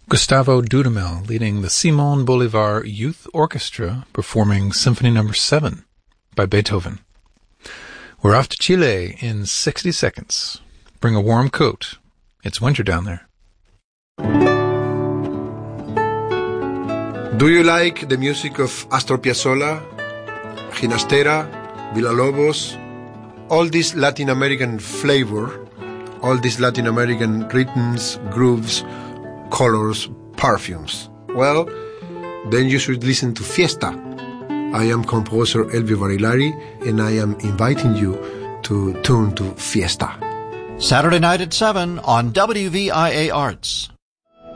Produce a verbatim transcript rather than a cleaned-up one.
Gustavo Dudamel leading the Simon Bolivar Youth Orchestra performing Symphony Number seven by Beethoven. We're off to Chile in sixty seconds. Bring a warm coat. It's winter down there. Do you like the music of Astor Piazzolla, Ginastera, Villalobos, all this Latin American flavor, all these Latin American rhythms, grooves, colors, perfumes? Well, then you should listen to Fiesta. I am composer Elvio Barilari, and I am inviting you to tune to Fiesta. Saturday night at seven on W V I A Arts.